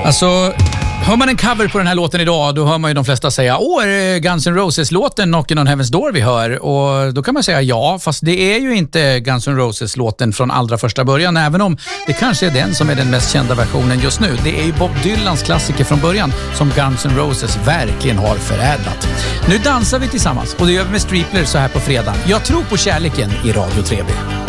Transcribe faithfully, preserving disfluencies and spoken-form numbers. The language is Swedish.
Alltså, hör man en cover på den här låten idag, då hör man ju de flesta säga åh, är det Guns N' Roses-låten Knockin' on Heaven's Door vi hör? Och då kan man säga ja, fast det är ju inte Guns N' Roses-låten från allra första början, även om det kanske är den som är den mest kända versionen just nu. Det är ju Bob Dylans klassiker från början som Guns N' Roses verkligen har förädlat. Nu dansar vi tillsammans och det gör vi med Streepler så här på fredag. Jag tror på kärleken i Radio tre B.